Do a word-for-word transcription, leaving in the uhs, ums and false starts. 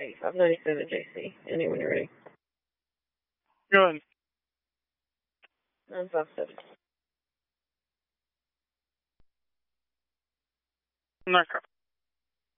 Hey, five ninety-seven J C. Any when you're ready. Go ahead. nine five seven. Narco.